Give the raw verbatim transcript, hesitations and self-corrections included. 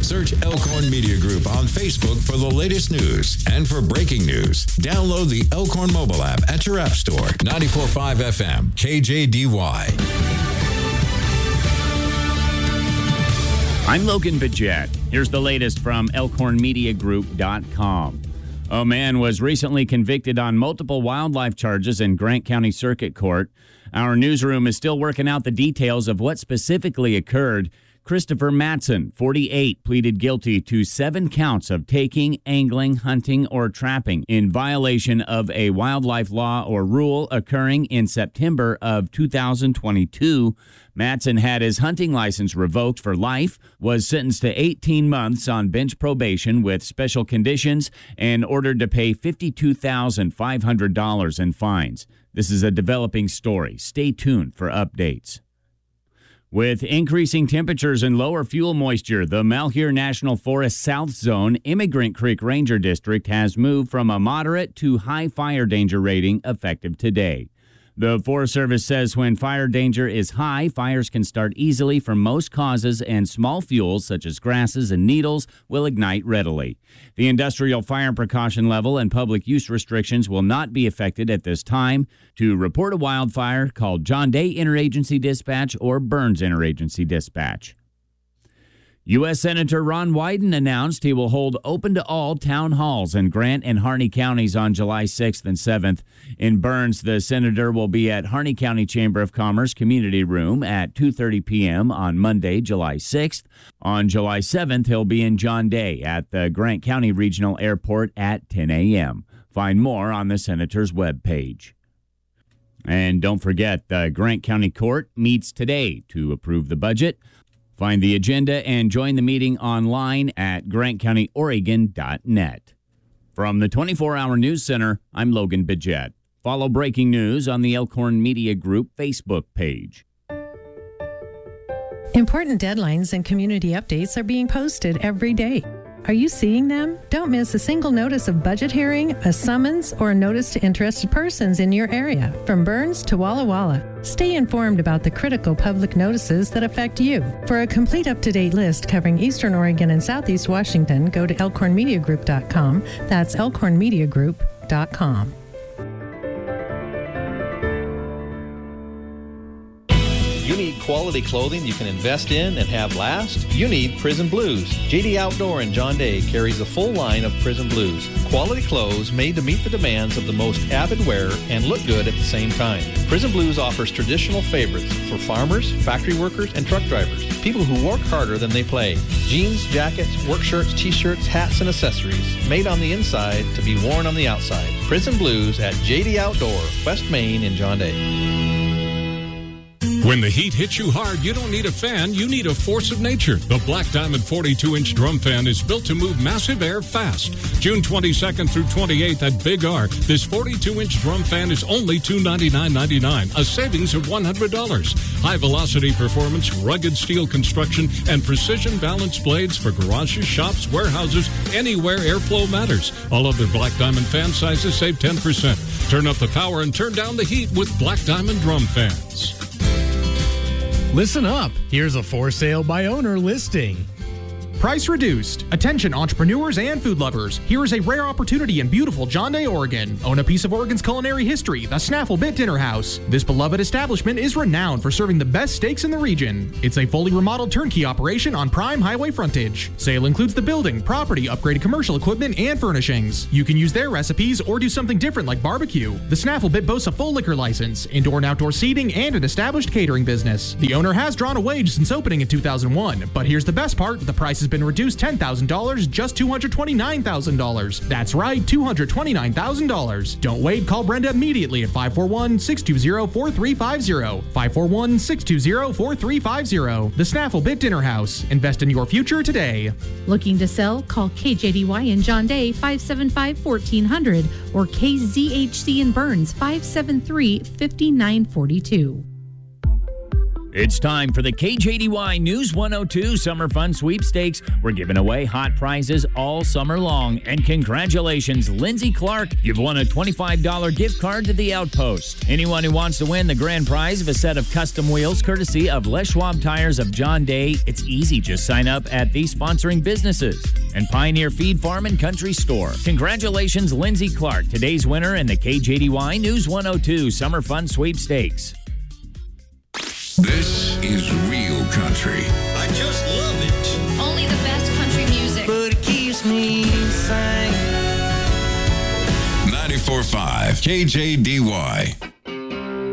Search Elkhorn Media Group on Facebook for the latest news. And for breaking news, download the Elkhorn mobile app at your app store. ninety-four point five F M, K J D Y. I'm Logan Bidget. Here's the latest from Elkhorn Media Group dot com. A man was recently convicted on multiple wildlife charges in Grant County Circuit Court. Our newsroom is still working out the details of what specifically occurred. Christopher Matson, forty-eight, pleaded guilty to seven counts of taking, angling, hunting, or trapping in violation of a wildlife law or rule occurring in September of two thousand twenty-two. Matson had his hunting license revoked for life, was sentenced to eighteen months on bench probation with special conditions, and ordered to pay fifty-two thousand five hundred dollars in fines. This is a developing story. Stay tuned for updates. With increasing temperatures and lower fuel moisture, the Malheur National Forest South Zone Immigrant Creek Ranger District has moved from a moderate to high fire danger rating effective today. The Forest Service says when fire danger is high, fires can start easily from most causes, and small fuels such as grasses and needles will ignite readily. The industrial fire precaution level and public use restrictions will not be affected at this time. To report a wildfire, call John Day Interagency Dispatch or Burns Interagency Dispatch. U S Senator Ron Wyden announced he will hold open-to-all town halls in Grant and Harney counties on July sixth and seventh. In Burns, the senator will be at Harney County Chamber of Commerce Community Room at two thirty p.m. on Monday, July sixth. On July seventh, he'll be in John Day at the Grant County Regional Airport at ten a.m. Find more on the senator's webpage. And don't forget, the Grant County Court meets today to approve the budget. Find the agenda and join the meeting online at grant county oregon dot net. From the twenty-four hour News Center, I'm Logan Bidget. Follow breaking news on the Elkhorn Media Group Facebook page. Important deadlines and community updates are being posted every day. Are you seeing them? Don't miss a single notice of budget hearing, a summons, or a notice to interested persons in your area, from Burns to Walla Walla. Stay informed about the critical public notices that affect you. For a complete up-to-date list covering Eastern Oregon and Southeast Washington, go to elkhorn media group dot com. That's elkhorn media group dot com. You need quality clothing you can invest in and have last? You need Prison Blues. J D Outdoor in John Day carries a full line of Prison Blues. Quality clothes made to meet the demands of the most avid wearer and look good at the same time. Prison Blues offers traditional favorites for farmers, factory workers, and truck drivers. People who work harder than they play. Jeans, jackets, work shirts, t-shirts, hats, and accessories made on the inside to be worn on the outside. Prison Blues at J D Outdoor, West Main in John Day. When the heat hits you hard, you don't need a fan, you need a force of nature. The Black Diamond forty-two inch drum fan is built to move massive air fast. June twenty-second through twenty-eighth at Big R, this forty-two inch drum fan is only two hundred ninety-nine dollars and ninety-nine cents, a savings of one hundred dollars. High-velocity performance, rugged steel construction, and precision balanced blades for garages, shops, warehouses, anywhere airflow matters. All other Black Diamond fan sizes save ten percent. Turn up the power and turn down the heat with Black Diamond drum fans. Listen up. Here's a for sale by owner listing. Price reduced. Attention entrepreneurs and food lovers. Here is a rare opportunity in beautiful John Day, Oregon. Own a piece of Oregon's culinary history, the Snaffle Bit Dinner House. This beloved establishment is renowned for serving the best steaks in the region. It's a fully remodeled turnkey operation on prime highway frontage. Sale includes the building, property, upgraded commercial equipment, and furnishings. You can use their recipes or do something different like barbecue. The Snaffle Bit boasts a full liquor license, indoor and outdoor seating, and an established catering business. The owner has drawn a wage since opening in two thousand one, but here's the best part, the price is been reduced ten thousand dollars, just two hundred twenty-nine thousand dollars. That's right, two hundred twenty-nine thousand dollars. Don't wait, call Brenda immediately at five four one, six two zero, four three five zero. five four one, six two zero, four three five zero. The Snaffle Bit Dinner House. Invest in your future today. Looking to sell? Call K J D Y in John Day, five seven five, one four zero zero, or K Z H C in Burns, five seven three, five nine four two. It's time for the K J D Y News one oh two Summer Fun Sweepstakes. We're giving away hot prizes all summer long. And congratulations, Lindsay Clark. You've won a twenty-five dollars gift card to the Outpost. Anyone who wants to win the grand prize of a set of custom wheels courtesy of Les Schwab Tires of John Day, it's easy. Just sign up at these sponsoring businesses and Pioneer Feed Farm and Country Store. Congratulations, Lindsay Clark, today's winner in the K J D Y News one oh two Summer Fun Sweepstakes. This is real country. I just love it. Only the best country music. But it keeps me singing. ninety-four point five K J D Y.